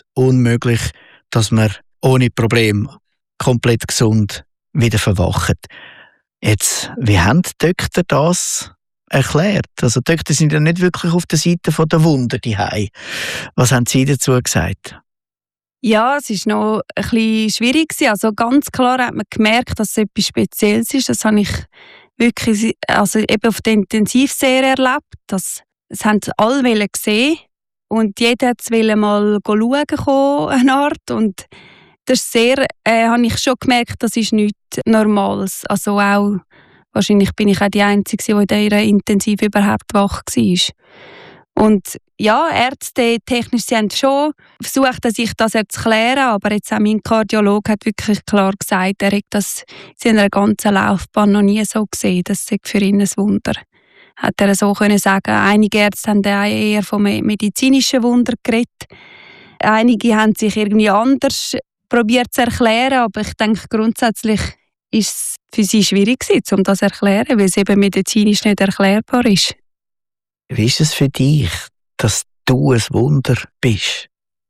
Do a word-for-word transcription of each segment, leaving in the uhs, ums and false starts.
unmöglich, dass man ohne Problem komplett gesund wieder verwacht. Jetzt, wie haben die Doktor das erklärt? Also die Doktor sind ja nicht wirklich auf der Seite der Wunder daheim. Was haben Sie dazu gesagt? Ja, es war noch ein bisschen schwierig. Also ganz klar hat man gemerkt, dass es etwas Spezielles ist. Das habe ich wirklich also eben auf der Intensivserie erlebt. Das, das haben alle gesehen. Und jeder wollte mal schauen kommen, eine Art. Und das ist sehr, äh, habe ich schon gemerkt, das ist nichts Normales. Also auch, wahrscheinlich bin ich auch die Einzige, die in dieser Intensiv überhaupt wach war. Und ja, Ärzte, technisch, sie haben schon versucht, sich das zu klären, aber jetzt auch mein Kardiologe hat wirklich klar gesagt, er hat das in seiner ganzen Laufbahn noch nie so gesehen. Das ist für ihn ein Wunder. Hat er so können sagen. Einige Ärzte haben eher vom medizinischen Wunder geredet. Einige haben sich irgendwie anders probiert zu erklären, aber ich denke, grundsätzlich ist es für sie schwierig gewesen, um das zu erklären, weil es eben medizinisch nicht erklärbar ist. Wie ist es für dich, dass du ein Wunder bist?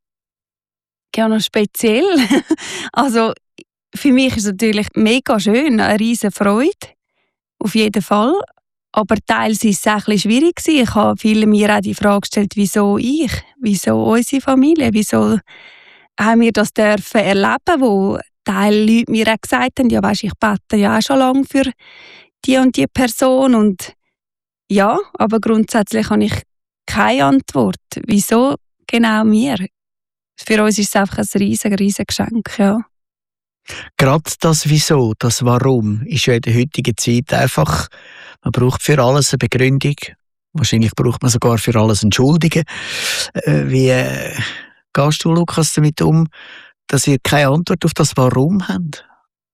Ja, noch speziell. Also, für mich ist es natürlich mega schön, eine riesige Freude. Auf jeden Fall. Aber teils war es auch ein bisschen schwierig. Ich habe viele mir auch die Frage gestellt, wieso ich? Wieso unsere Familie? Wieso haben wir das dürfen erleben, wo Teil Leute mir auch gesagt haben, ja, weisst, ich bete ja auch schon lange für die und die Person. Und ja, aber grundsätzlich habe ich keine Antwort. Wieso genau mir? Für uns ist es einfach ein riesiges, riesiges Geschenk, ja. Gerade das Wieso, das Warum, ist ja in der heutigen Zeit einfach, man braucht für alles eine Begründung. Wahrscheinlich braucht man sogar für alles Entschuldigen. Äh, wie äh, gehst du, Lukas, damit um, dass ihr keine Antwort auf das Warum habt?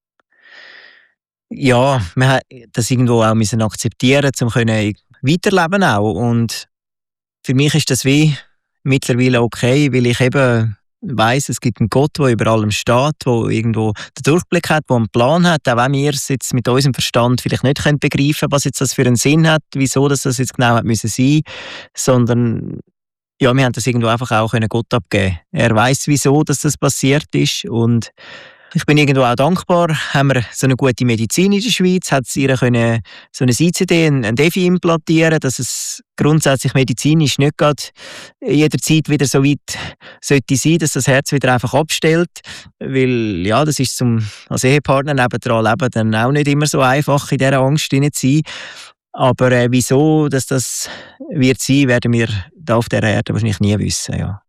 Ja, wir haben das irgendwo auch müssen akzeptieren, um weiterleben auch. Und für mich ist das wie mittlerweile okay, weil ich eben weiss, es gibt einen Gott, der über allem steht, der irgendwo den Durchblick hat, der einen Plan hat, auch wenn wir es jetzt mit unserem Verstand vielleicht nicht begreifen können, was jetzt das für einen Sinn hat, wieso das jetzt genau hat müssen sein, sondern ja, wir haben das irgendwo einfach auch Gott abgeben. Er weiss, wieso dass das passiert ist, und ich bin irgendwo auch dankbar, haben wir so eine gute Medizin in der Schweiz, hat sie ihr können so eine I C D, ein Defi implantieren, dass es grundsätzlich medizinisch nicht gerade jederzeit wieder so weit sollte sein, dass das Herz wieder einfach abstellt, weil ja, das ist zum als Ehepartner nebendran leben dann auch nicht immer so einfach, in dieser Angst hinein zu sein. Aber äh, wieso dass das wird sein, werden wir da auf dieser Erde wahrscheinlich nie wissen, ja.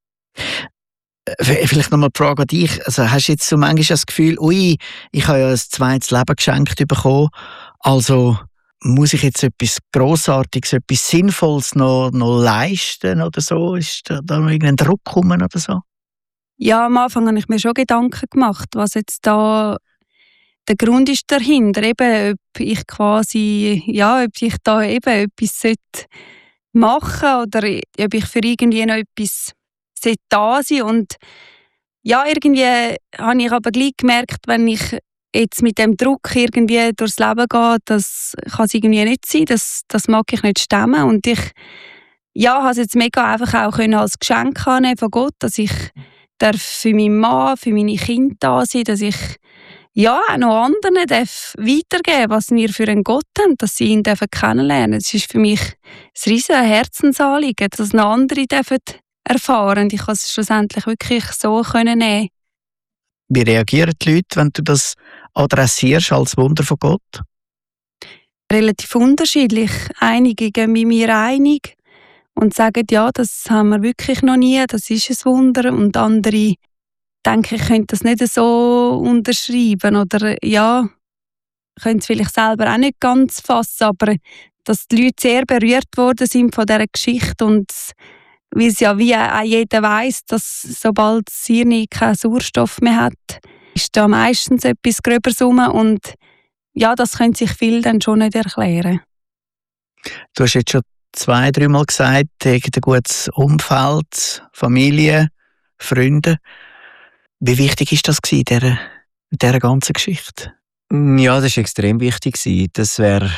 Vielleicht nochmal die Frage an dich. Also, hast du jetzt so manchmal das Gefühl, ui, ich habe ja ein zweites Leben geschenkt bekommen, also muss ich jetzt etwas Grossartiges, etwas Sinnvolles noch, noch leisten oder so? Ist da, da noch irgendein Druck gekommen oder so? Ja, am Anfang habe ich mir schon Gedanken gemacht, was jetzt da der Grund ist dahinter. Eben, ob ich quasi, ja, ob ich da eben etwas sollte machen oder ob ich für irgendwie noch etwas da sein. Und ja, irgendwie habe ich aber gleich gemerkt, wenn ich jetzt mit dem Druck irgendwie durchs Leben gehe, das kann es irgendwie nicht sein, das, das mag ich nicht stemmen. Und ich ja, habe es jetzt mega einfach auch können als Geschenk annehmen von Gott, dass ich darf für meinen Mann, für meine Kinder da sein, dass ich ja auch noch anderen darf weitergeben, was wir für einen Gott haben, dass sie ihn dürfen kennenlernen. Das ist für mich ein riesiges Herzensanliegen, dass noch andere dürfen erfahren. Ich konnte es schlussendlich wirklich so nehmen. Wie reagieren die Leute, wenn du das adressierst als Wunder von Gott? Relativ unterschiedlich. Einige gehen mit mir einig und sagen, ja, das haben wir wirklich noch nie, das ist ein Wunder. Und andere denken, ich könnte das nicht so unterschreiben oder ja, können es vielleicht selber auch nicht ganz fassen, aber dass die Leute sehr berührt worden sind von dieser Geschichte und weil es ja wie auch jeder weiss, dass sobald das Hirn keinen Sauerstoff mehr hat, ist da meistens etwas Gröberes rum und ja, das können sich viele dann schon nicht erklären. Du hast jetzt schon zwei, dreimal gesagt, ein gutes Umfeld, Familie, Freunde. Wie wichtig ist das in dieser, in dieser ganzen Geschichte? Ja, das war extrem wichtig. Das wäre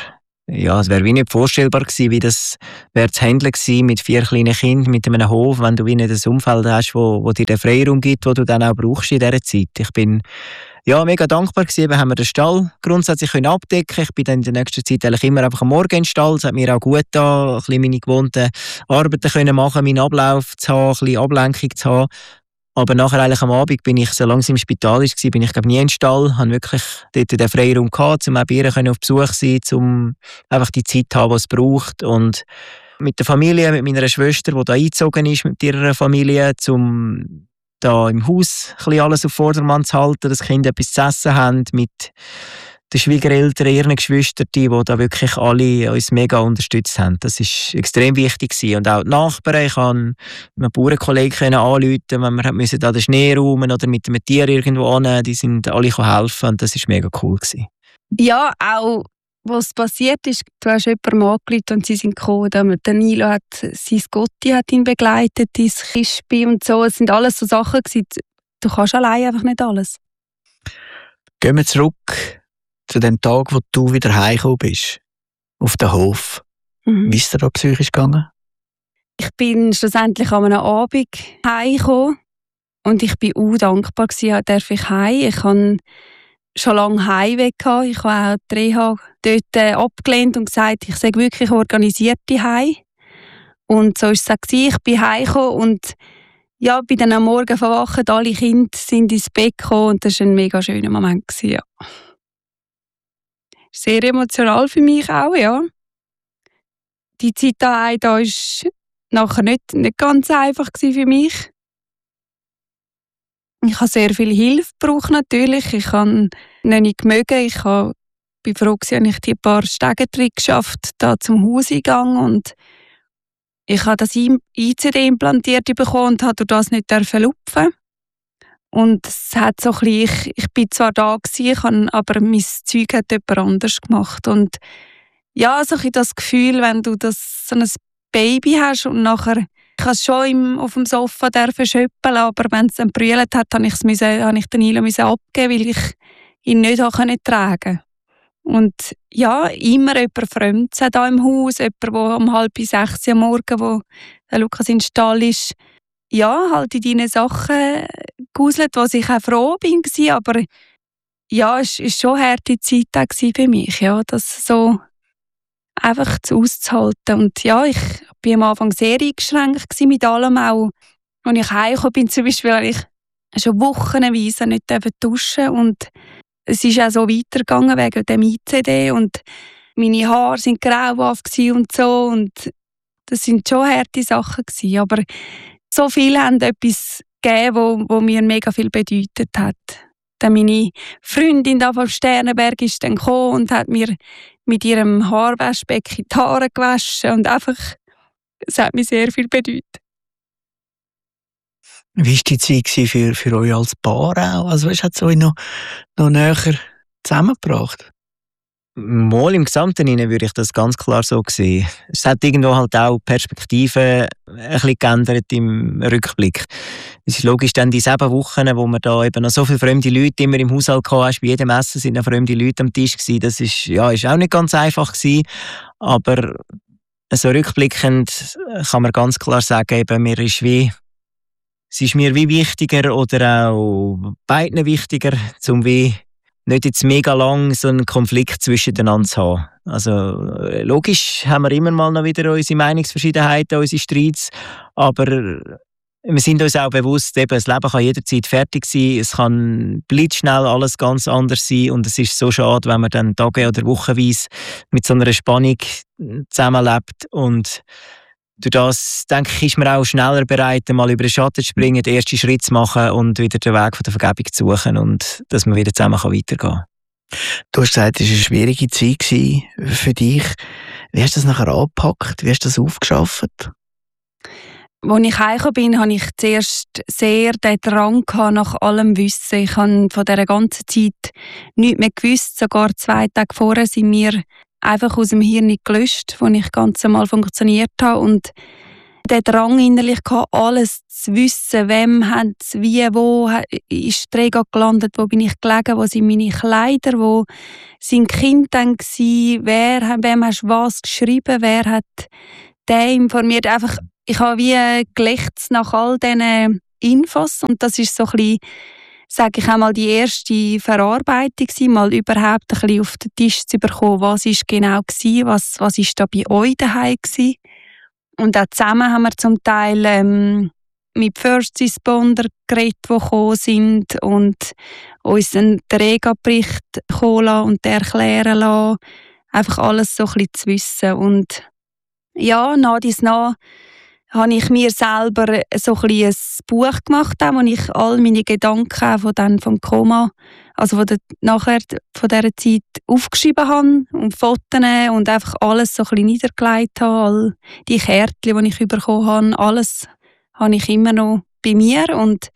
ja, es wäre wie nicht vorstellbar gewesen, wie das wäre zu handeln gewesen mit vier kleinen Kindern, mit einem Hof, wenn du wie nicht ein Umfeld hast, wo, wo dir den Freiraum gibt, wo du dann auch brauchst in dieser Zeit. Ich bin ja, mega dankbar gewesen, wir haben den Stall grundsätzlich können abdecken. Ich bin dann in der nächsten Zeit eigentlich immer einfach am Morgen im Stall. Es hat mir auch gut getan, ein bisschen meine gewohnten Arbeiten können machen, meinen Ablauf zu haben, ein bisschen Ablenkung zu haben. Aber nachher eigentlich am Abend bin ich, solange sie im Spital war, bin ich glaube nie im Stall, habe wirklich dort den Freiraum gehabt, um auch bei ihr auf Besuch zu sein, um einfach die Zeit zu haben, die es braucht. Und mit der Familie, mit meiner Schwester, die da eingezogen ist, mit ihrer Familie, um da im Haus ein bisschen alles auf Vordermann zu halten, dass die Kinder etwas zu essen haben, mit den Schwiegereltern, ihren Geschwistern, die da wirklich alle uns mega unterstützt haben. Das war extrem wichtig gewesen. Und auch die Nachbarn, ich konnte einen Bauernkollegen anrufen, wenn wir an den Schnee räumen oder mit einem Tier irgendwo an, die sind alle helfen und das war mega cool gewesen. Ja, auch was passiert ist, du hast jemanden angerufen und sie sind gekommen. Der Nilo hat, sein Gotti hat ihn begleitet, dein Kispi und so. Es sind alles so Sachen gewesen. Du kannst allein einfach nicht alles. Gehen wir zurück zu dem Tag, wo du wieder heimgekommen bist, auf den Hof. Mhm. Wie ist dir da psychisch gegangen? Ich bin schlussendlich an einem Abend heimgekommen und ich war auch dankbar gewesen, dass ich heim. Ich hatte schon lange Heimweg gehabt. Ich habe auch die Reha dort abgelehnt und gesagt, ich sei wirklich organisiert heim. Und so war es auch. Ich bin heimgekommen und ja, bin dann am Morgen verwacht, alle Kinder sind ins Bett gekommen und das war ein mega schöner Moment. Ja. Sehr emotional für mich auch, ja. Die Zeit daheim da war nachher nicht, nicht ganz einfach für mich. Ich habe sehr viel Hilfe gebraucht natürlich. Ich habe nicht mögen. Ich war froh, dass ich die paar Stegentritte geschafft da zum Hauseingang und ich habe das I C D implantiert bekommen und durfte das nicht lupfen. Und es hat so ein bisschen, ich, ich bin zwar da gewesen, aber mein Zeug hat jemand anders gemacht. Und ja, so ein das Gefühl, wenn du das, so ein Baby hast und nachher, ich habe es schon im, auf dem Sofa schöppeln, aber wenn es dann brüllt hat, habe ich, es müssen, habe ich den Nilo abgeben, weil ich ihn nicht tragen konnte. Und ja, immer jemand Fremdes hier im Haus, jemand, der um halb sechs am Morgen, wo der Lukas in den Stall ist, ja, halt in deine Sachen gehuselt, wo ich auch froh bin, aber ja, es war schon eine harte Zeit für mich, ja, das so einfach auszuhalten. Und ja, ich war am Anfang sehr eingeschränkt mit allem, auch als ich heimgekommen bin, zum Beispiel, weil ich schon wochenweise nicht duschen durfte. Und es ist auch so weitergegangen wegen dem I C D und meine Haare waren grauhaft und so. Und das sind schon harte Sachen gewesen. Aber so viele haben etwas gegeben, wo, wo mir mega viel bedeutet hat. Dann meine Freundin da vom Sternenberg ist dann gekommen und hat mir mit ihrem Haarwaschbecken die Haare gewaschen und einfach, es hat mir sehr viel bedeutet. Wie war die Zeit für, für euch als Paar auch? Also, was hat es euch noch, noch näher zusammengebracht? Mal im Gesamten würde ich das ganz klar so sehen. Es hat irgendwo halt auch Perspektiven ein bisschen geändert im Rückblick. Es ist logisch, dann die sieben Wochen, wo man da eben noch so viele fremde Leute immer im Haushalt hatte, bei jedem Essen sind noch fremde Leute am Tisch gewesen. Das ist, ja, ist auch nicht ganz einfach gewesen. Aber so rückblickend kann man ganz klar sagen, eben, mir ist wie es ist mir wie wichtiger oder auch beiden wichtiger, um wie nicht jetzt mega lang so einen Konflikt zwischeneinander zu haben. Also logisch haben wir immer mal noch wieder unsere Meinungsverschiedenheiten, unsere Streits, aber wir sind uns auch bewusst, eben, das Leben kann jederzeit fertig sein, es kann blitzschnell alles ganz anders sein und es ist so schade, wenn man dann Tage oder wochenweise mit so einer Spannung zusammenlebt. Und durch das, denke ich, ist man auch schneller bereit, mal über den Schatten zu springen, den ersten Schritt zu machen und wieder den Weg von der Vergebung zu suchen und dass man wieder zusammen weitergehen kann. Du hast gesagt, es war eine schwierige Zeit für dich. Wie hast du das nachher angepackt? Wie hast du das aufgeschafft? Als ich heimgekommen bin, hatte ich zuerst sehr den Drang nach allem Wissen. Ich habe von dieser ganzen Zeit nichts mehr gewusst. Sogar zwei Tage vorher sind wir einfach aus dem Hirn gelöscht, wo ich ganz normal funktioniert habe. Und den Drang innerlich gehabt, alles zu wissen, wem hat es wie, wo ist die Rega gelandet, wo bin ich gelegen, wo sind meine Kleider, wo sind die Kinder dann gewesen, wer, wem hast du was geschrieben, wer hat den informiert. Einfach, ich habe wie gelächzt nach all diesen Infos und das ist so ein bisschen, sage ich einmal, die erste Verarbeitung gewesen, mal überhaupt ein bisschen auf den Tisch zu bekommen, was ist genau gewesen, was, was ist da bei euch daheim gewesen. Und auch zusammen haben wir zum Teil ähm, mit First Responder geredet, die gekommen sind und uns den Rega-Bericht kommen lassen und erklären lassen. Einfach alles so ein bisschen zu wissen. Und ja, nach dies nach habe ich mir selber so ein, ein Buch gemacht, wo ich all meine Gedanken von dann vom Koma, also von der, nachher von dieser Zeit aufgeschrieben habe und Fotos und einfach alles so ein bisschen niedergelegt habe. All die Kärtchen, die ich bekommen habe, alles habe ich immer noch bei mir und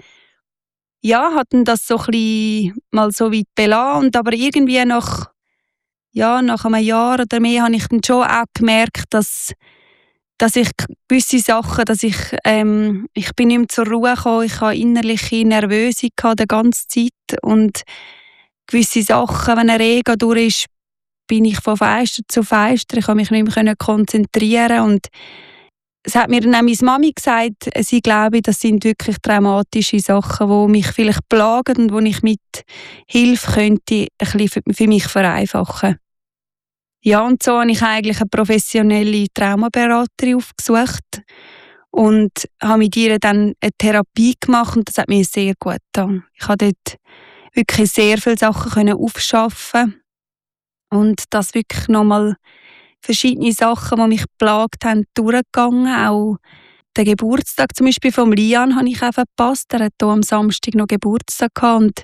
ja, hatten das so ein bisschen mal so weit belassen und aber irgendwie nach, ja, nach einem Jahr oder mehr habe ich dann schon auch gemerkt, dass dass ich gewisse Sachen, dass ich, ähm, ich bin nicht mehr zur Ruhe gekommen, ich hatte innerliche Nervöse die ganze Zeit und gewisse Sachen, wenn eine Rega durch ist, bin ich von Feister zu Feister, ich konnte mich nicht mehr konzentrieren und es hat mir dann auch meine Mami gesagt, sie glaube, das sind wirklich traumatische Sachen, die mich vielleicht plagen und wo ich mit Hilfe könnte ein bisschen für mich vereinfachen. Ja, und so habe ich eigentlich eine professionelle Traumaberaterin aufgesucht und habe mit ihr dann eine Therapie gemacht und das hat mir sehr gut getan. Ich konnte dort wirklich sehr viele Sachen aufschaffen und das wirklich nochmal verschiedene Sachen, die mich geplagt haben, durchgegangen. Auch den Geburtstag zum Beispiel von Lian habe ich auch verpasst. Er hat hier am Samstag noch Geburtstag gehabt und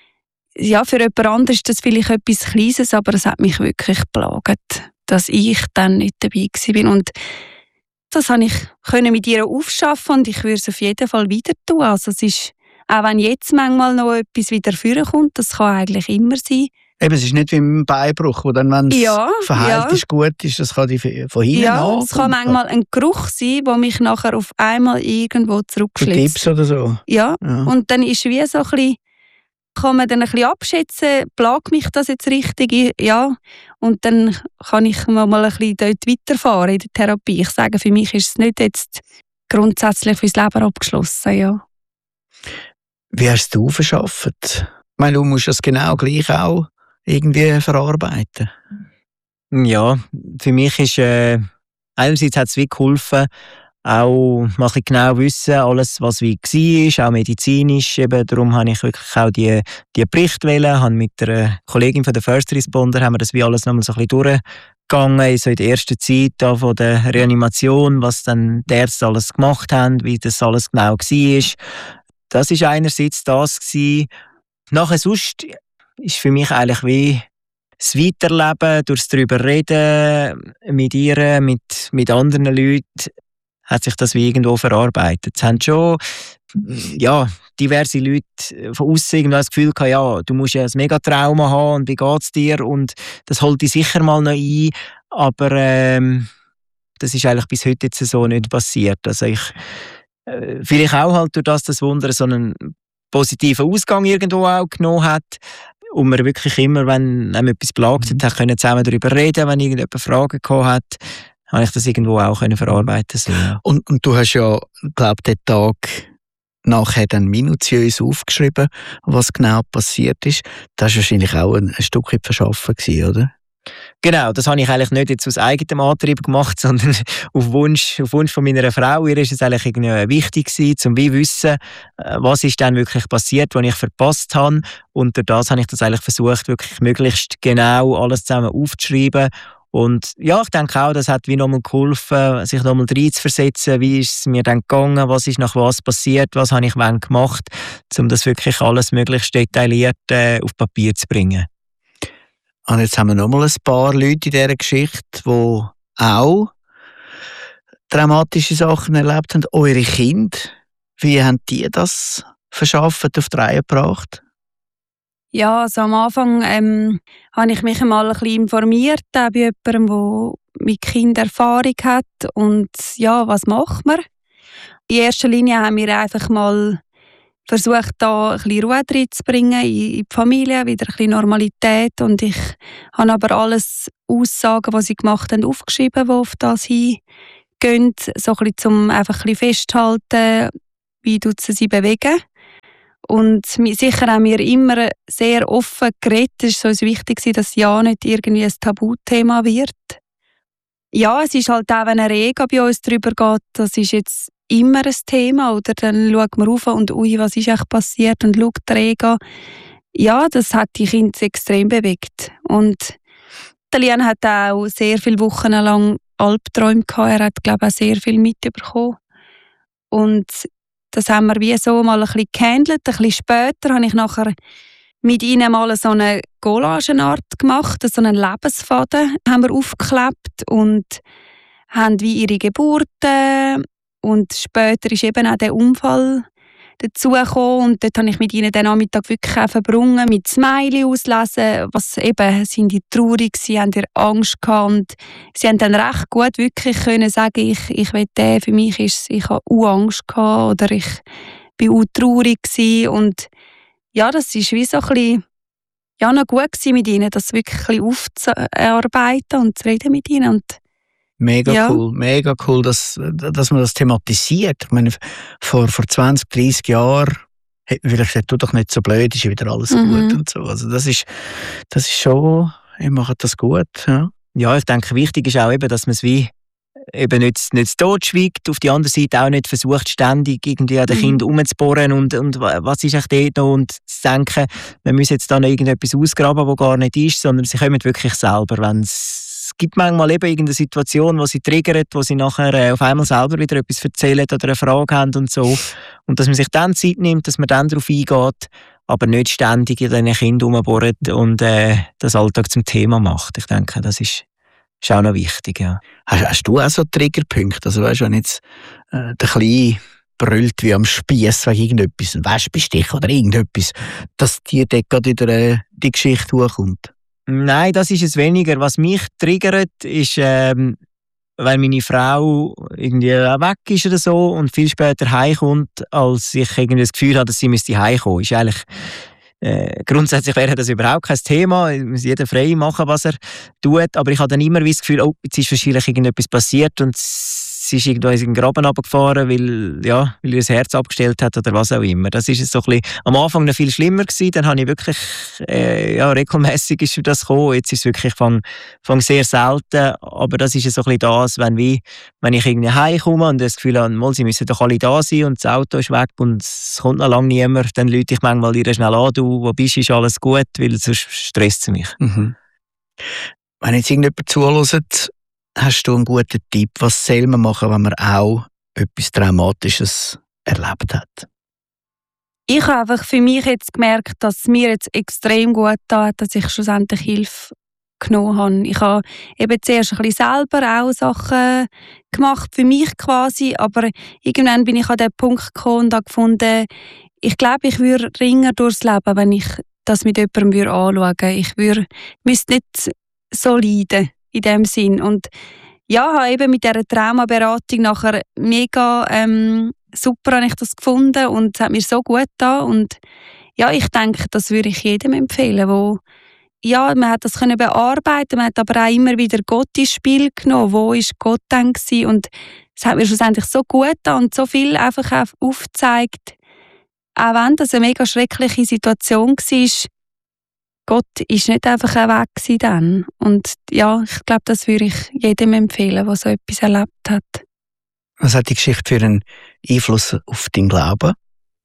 ja, für jemand anderes ist das vielleicht etwas Kleines, aber es hat mich wirklich geplagt, dass ich dann nicht dabei war. Und das konnte ich mit ihr aufschaffen und ich würde es auf jeden Fall wieder tun. Also es ist, auch wenn jetzt manchmal noch etwas wieder vorkommt, das kann eigentlich immer sein. Eben, es ist nicht wie im Beinbruch, wo dann, wenn es ja, verheilt ja. ist, gut ist, das kann die von hinten Ja, an. es kann manchmal ein Geruch sein, der mich nachher auf einmal irgendwo zurückschlitzt. Gips oder so. Ja. ja, und dann ist wie so ein bisschen, kann man dann ein bisschen abschätzen, plagt mich das jetzt richtig? Ja, und dann kann ich mal ein bisschen dort weiterfahren in der Therapie. Ich sage, für mich ist es nicht jetzt grundsätzlich fürs Leben abgeschlossen, ja. Wie hast du verschafft? Ich meine, du musst das genau gleich auch irgendwie verarbeiten. Ja, für mich ist äh, einerseits hat es wie geholfen, auch mal ein genau wissen, alles was wie war, auch medizinisch. Eben, darum habe ich wirklich auch die, die Berichte wählen, habe mit der Kollegin von der First Responder haben wir das wie alles nochmal so ein bisschen durchgegangen, so in der ersten Zeit da von der Reanimation, was dann die Ärzte alles gemacht haben, wie das alles genau war. Das war einerseits das gewesen. Nachher sonst ist für mich eigentlich wie das Weiterleben, durch das darüber reden, mit ihr, mit, mit anderen Leuten, hat sich das wie irgendwo verarbeitet. Es haben schon ja, diverse Leute von außen irgendwo das Gefühl gehabt, ja, du musst ja ein Megatrauma haben und wie geht es dir? Und das holt dich sicher mal noch ein. Aber ähm, das ist eigentlich bis heute jetzt so nicht passiert. Also ich, äh, vielleicht auch halt durch das, das Wunder so einen positiven Ausgang irgendwo auch genommen hat. Und man wirklich immer, wenn einem etwas plagt hat, mhm. können zusammen darüber reden, wenn irgendjemand Fragen gehabt hat, habe ich das irgendwo auch können verarbeiten so, ja. und, und du hast ja, glaube ich, den Tag nachher dann minutiös aufgeschrieben, was genau passiert ist. Das war wahrscheinlich auch ein, ein Stück weit verschaffen gewesen, oder? Genau, das habe ich eigentlich nicht jetzt aus eigenem Antrieb gemacht, sondern auf Wunsch, auf Wunsch von meiner Frau. Ihr ist es eigentlich irgendwie wichtig gewesen, um zu wissen, was ist dann wirklich passiert, was ich verpasst habe. Und durch das habe ich das eigentlich versucht, wirklich möglichst genau alles zusammen aufzuschreiben. Und ja, ich denke auch, das hat wie nochmal geholfen, sich nochmal reinzuversetzen, wie ist es mir dann gegangen, was ist nach was passiert, was habe ich wann gemacht, um das wirklich alles möglichst detailliert äh, auf Papier zu bringen. Und jetzt haben wir noch mal ein paar Leute in dieser Geschichte, die auch dramatische Sachen erlebt haben. Eure Kinder, wie haben die das verschafft, auf die Reihe gebracht? Ja, also am Anfang ähm, habe ich mich mal ein bisschen informiert, auch bei jemandem, mit Kindern Erfahrung hat und ja, was macht man? In erster Linie haben wir einfach mal versucht, da ein bisschen Ruhe reinzubringen in die Familie, wieder ein bisschen Normalität. Und ich habe aber alles Aussagen, die sie gemacht haben, aufgeschrieben, die auf das hingehen, so ein bisschen, um einfach ein bisschen festzuhalten, wie sie sich bewegen. Und sicher haben wir immer sehr offen geredet. Es war uns wichtig, dass ja nicht irgendwie ein Tabuthema wird. Ja, es ist halt auch, wenn eine Rega bei uns drüber geht, das ist jetzt immer ein Thema. Oder dann schaut man rauf und ui, was ist eigentlich passiert und schaut die Rega. Ja, das hat die Kinder extrem bewegt. Und der Lian hat auch sehr viele Wochen lang Albträume gehabt. Er hat, glaube ich, auch sehr viel mitbekommen. Und das haben wir wie so mal ein bisschen gehandelt. Ein bisschen später habe ich nachher mit ihnen mal so eine Collagenart gemacht, so einen Lebensfaden haben wir aufgeklebt und haben wie ihre Geburten und später ist eben auch der Unfall dazugekommen und dort habe ich mit ihnen den Nachmittag wirklich auch verbrungen, mit Smiley auslesen, was eben, sind die traurig, sie haben ihr Angst gehabt und sie haben dann recht gut wirklich können sagen, ich, ich will den, für mich ist ich habe auch Angst gehabt oder ich bin auch traurig gewesen und ja, das ist wie so ein bisschen, ja, noch gut gewesen mit ihnen, das wirklich ein bisschen aufzuarbeiten und zu reden mit ihnen und Mega ja. cool, mega cool, dass, dass man das thematisiert. Ich meine, vor, vor zwanzig, dreissig Jahren hätte man vielleicht gesagt, tu doch nicht so blöd, ist ja wieder alles Mhm. gut und so. Also das ist, das ist schon, ihr macht das gut. Ja. Ja, ich denke, wichtig ist auch eben, dass man es wie eben nicht, nicht totschweigt, auf die andere Seite auch nicht versucht, ständig irgendwie an den Mhm. Kindern rumzubohren und, und was ist echt dort noch und zu denken, wir müssen jetzt da noch irgendetwas ausgraben, was gar nicht ist, sondern sie kommen wirklich selber, wenn es Es gibt manchmal eben irgendeine Situation, wo sie triggert, wo sie nachher äh, auf einmal selber wieder etwas erzählen oder eine Frage haben und so. Und dass man sich dann Zeit nimmt, dass man dann darauf eingeht, aber nicht ständig in diesen Kindern rumbohrt und äh, das Alltag zum Thema macht. Ich denke, das ist, ist auch noch wichtig. Ja. Hast, hast du auch so Triggerpunkte? Also weißt du, wenn jetzt äh, der Kleine brüllt wie am Spiess wegen irgendetwas, ein Wespenstich oder irgendetwas, dass dir dort gerade wieder äh, die Geschichte hochkommt? Nein, das ist es weniger. Was mich triggert, ist, ähm, wenn meine Frau irgendwie auch weg ist oder so und viel später heimkommt, als ich irgendwie das Gefühl habe, dass sie müsste heimkommen. Ist eigentlich äh, grundsätzlich wäre das überhaupt kein Thema. Es muss jeder frei machen, was er tut. Aber ich habe dann immer das Gefühl, oh, jetzt ist wahrscheinlich irgendetwas passiert und sie ist irgendwo in den Graben runtergefahren, weil, ja, weil ihr das Herz abgestellt hat oder was auch immer. Das ist so ein bisschen, am Anfang noch viel schlimmer gewesen. Dann habe ich wirklich, äh, ja, regelmässig ist das gekommen. Jetzt ist es wirklich von, von sehr selten. Aber das ist so ein bisschen das, wenn, wie, wenn ich irgendwie heimkomme und das Gefühl habe, mal, sie müssen doch alle da sein und das Auto ist weg und es kommt noch lange niemand, dann rufe ich manchmal ihr schnell an, du, wo bist du, ist alles gut, weil sonst stresst sie mich. Mhm. Wenn jetzt irgendjemand zuhört, hast du einen guten Tipp, was soll man machen, wenn man auch etwas Traumatisches erlebt hat? Ich habe einfach für mich jetzt gemerkt, dass es mir jetzt extrem gut tat, dass ich schlussendlich Hilfe genommen habe. Ich habe eben zuerst ein bisschen selber auch Sachen gemacht, für mich quasi, aber irgendwann bin ich an den Punkt gekommen und habe gefunden, ich glaube, ich würde ringer durchs Leben, wenn ich das mit jemandem anschauen würde. Ich würde, müsste nicht so leiden in dem Sinn. Und ja, habe eben mit dieser Traumaberatung nachher mega ähm, super habe ich das gefunden und es hat mir so gut getan. Und ja, ich denke, das würde ich jedem empfehlen, wo ja, man hat das können bearbeiten, man hat aber auch immer wieder Gott ins Spiel genommen. Wo ist Gott dann gewesen? Und es hat mir schlussendlich so gut getan und so viel einfach auch aufgezeigt, auch wenn das eine mega schreckliche Situation war, Gott ist nicht einfach weg gewesen dann. Und ja, ich glaube, das würde ich jedem empfehlen, der so etwas erlebt hat. Was hat die Geschichte für einen Einfluss auf deinen Glauben?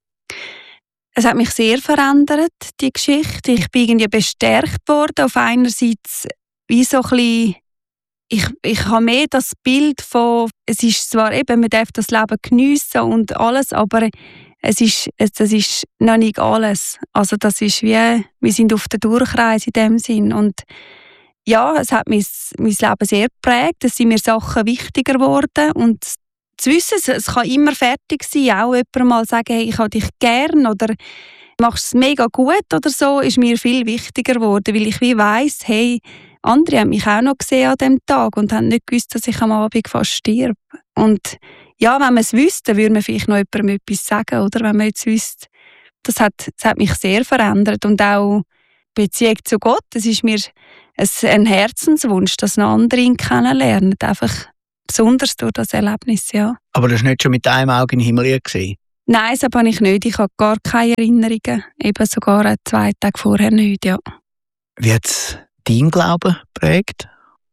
Es hat mich sehr verändert, die Geschichte. Ich bin irgendwie bestärkt worden. Auf einerseits wie so ein bisschen, ich, ich habe mehr das Bild von, es ist zwar eben, man darf das Leben geniessen und alles, aber es ist, es, das ist noch nicht alles. Also das ist wie, wir sind auf der Durchreise in dem Sinn. Und ja, es hat mein, mein Leben sehr geprägt. Es sind mir Sachen wichtiger geworden. Und zu wissen, es, es kann immer fertig sein. Auch jemand mal sagen, hey, ich habe dich gern oder machst es mega gut oder so, ist mir viel wichtiger geworden, weil ich wie weiss, hey, andere haben mich auch noch gesehen an diesem Tag und haben nicht gewusst, dass ich am Abend fast stirb. Und ja, wenn man es wüsste, würde man vielleicht noch jemandem etwas sagen, oder? Wenn man jetzt wüsste, das hat, das hat mich sehr verändert. Und auch die Beziehung zu Gott, das ist mir ein Herzenswunsch, dass noch andere ihn kennenlernen. Einfach besonders durch das Erlebnis, ja. Aber du hast nicht schon mit einem Auge in den Himmel gesehen? Nein, das habe ich nicht. Ich habe gar keine Erinnerungen. Eben sogar zwei Tage vorher nicht, ja. Wie hat es dein Glauben geprägt?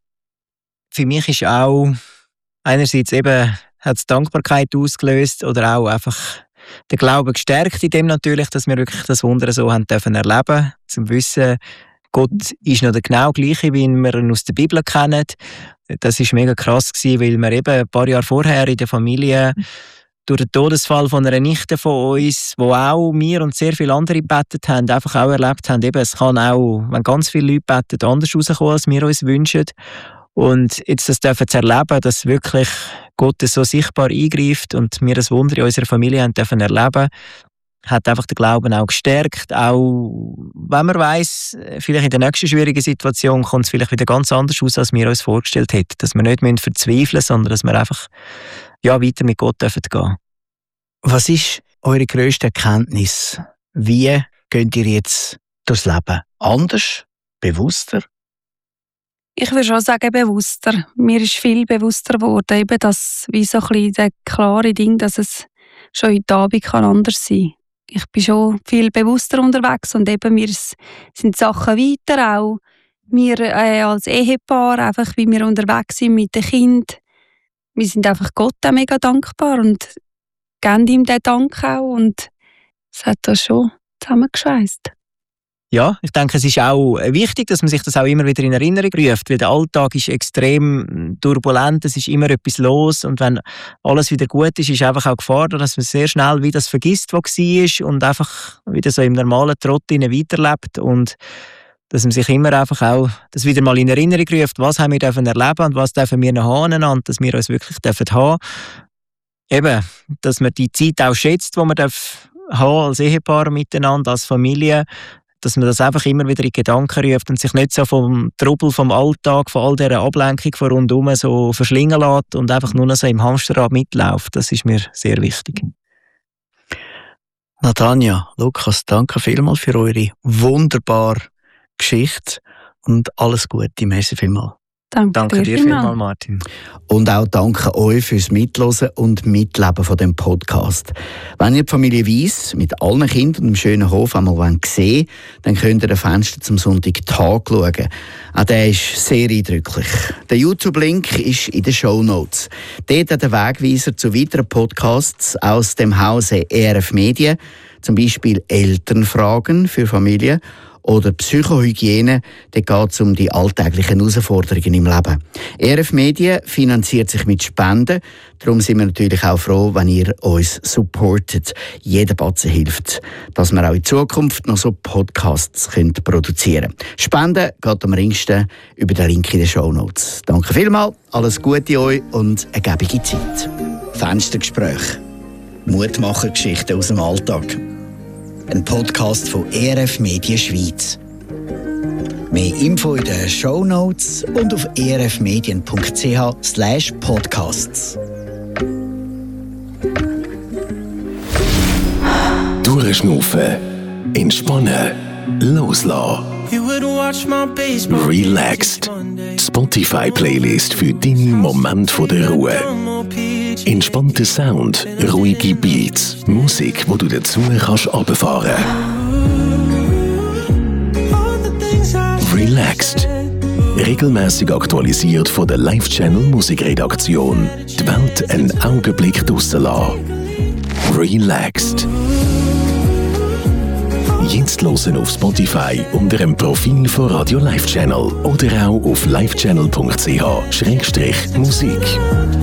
Für mich ist auch einerseits eben hat es Dankbarkeit ausgelöst oder auch einfach der Glaube gestärkt in dem natürlich, dass wir wirklich das Wunder so haben dürfen erleben, zum Wissen, Gott ist noch der genau gleiche, wie wir ihn aus der Bibel kennen. Das ist mega krass gewesen, weil wir eben ein paar Jahre vorher in der Familie durch den Todesfall von einer Nichte von uns, wo auch wir und sehr viele andere gebetet haben, einfach auch erlebt haben, eben, es kann auch, wenn ganz viele Leute beten, anders rauskommen, als wir uns wünschen. Und jetzt das dürfen zu erleben, dass wirklich Gott so sichtbar eingreift und wir das Wunder in unserer Familie haben dürfen erleben, hat einfach den Glauben auch gestärkt. Auch wenn man weiss, vielleicht in der nächsten schwierigen Situation kommt es vielleicht wieder ganz anders aus, als wir uns vorgestellt hätten. Dass wir nicht verzweifeln müssen, sondern dass wir einfach ja, weiter mit Gott dürfen gehen. Was ist eure grösste Erkenntnis? Wie geht ihr jetzt durchs Leben? Anders? Bewusster? Ich würde schon sagen, bewusster. Mir ist viel bewusster geworden, eben das, wie so ein bisschen das klare Ding, dass es schon heute Abend kann anders sein kann. Ich bin schon viel bewusster unterwegs und eben mir sind Sachen weiter, auch wir äh, als Ehepaar, einfach wie wir unterwegs sind mit den Kindern. Wir sind einfach Gott auch mega dankbar und geben ihm den Dank auch und es hat das schon zusammengeschweißt. Ja, ich denke, es ist auch wichtig, dass man sich das auch immer wieder in Erinnerung ruft, weil der Alltag ist extrem turbulent, es ist immer etwas los und wenn alles wieder gut ist, ist einfach auch Gefahr, dass man sehr schnell wieder das vergisst, was war und einfach wieder so im normalen Trott weiterlebt und dass man sich immer einfach auch das wieder mal in Erinnerung ruft, was haben wir dürfen erleben und was dürfen wir noch haben und dass wir uns wirklich dürfen haben. Eben, dass man die Zeit auch schätzt, die man darf haben als Ehepaar miteinander, als Familie, dass man das einfach immer wieder in Gedanken ruft und sich nicht so vom Trubel, vom Alltag, von all dieser Ablenkung von rundherum so verschlingen lässt und einfach nur noch so im Hamsterrad mitläuft. Das ist mir sehr wichtig. Natanja, Lukas, danke vielmals für eure wunderbare Geschichte und alles Gute. Merci vielmals. Danke, danke dir vielmals, Martin. Und auch danke euch fürs Mithören und Mitleben von dem Podcast. Wenn ihr die Familie Weiss mit allen Kindern und dem schönen Hof einmal sehen wollt, dann könnt ihr den Fenster zum Sonntagtag schauen. Auch der ist sehr eindrücklich. Der YouTube-Link ist in den Shownotes. Dort hat der Wegweiser zu weiteren Podcasts aus dem Hause E R F Medien, zum Beispiel Elternfragen für Familien, oder Psychohygiene, da geht es um die alltäglichen Herausforderungen im Leben. E R F Medien finanziert sich mit Spenden, darum sind wir natürlich auch froh, wenn ihr uns supportet. Jeder Batzen hilft, dass wir auch in Zukunft noch so Podcasts könnt produzieren können. Spenden geht am ringsten über den Link in den Shownotes. Danke vielmals, alles Gute euch und eine gebige Zeit. Fenstergespräch. Mutmacher-Geschichten aus dem Alltag. Ein Podcast von E R F Medien Schweiz. Mehr Info in den Shownotes und auf e r f medien punkt c h slash podcasts. Durchschnaufen, entspannen, loslassen. Relaxed. Spotify-Playlist für deine Momente der Ruhe. Entspannter Sound, ruhige Beats, Musik, wo du dazu kannst runterfahren. Relaxed. Regelmäßig aktualisiert von der Live-Channel Musikredaktion. Die Welt einen Augenblick draussen lassen. Relaxed. Jetzt hören auf Spotify unter dem Profil von Radio Live Channel oder auch auf live channel punkt c h schrägstrich musik.